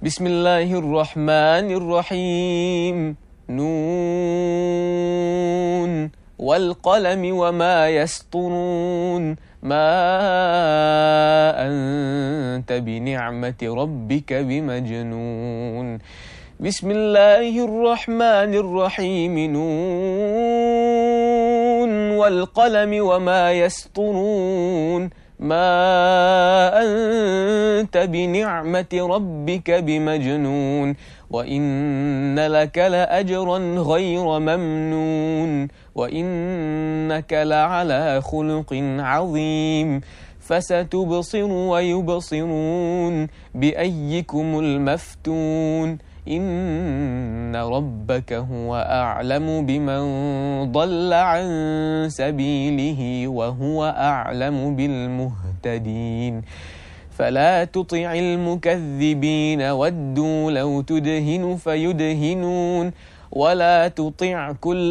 بسم الله الرحمن الرحيم. نون والقلم وما يسطرون. ما أنت بنعمة ربك بمجنون. بسم الله الرحمن الرحيم. نون والقلم وما يسطرون. ما أنت بنعمة ربك بمجنون. وإن لك لأجرا غير ممنون. وإنك لعلى خلق عظيم. فستبصر ويبصرون بأيكم المفتون. إن ربك هو أعلم بمن ضل عن سبيله وهو أعلم بالمهتدين. فلا تطع المكذبين ودوا لو تدهن فيدهنون. ولا تطع كل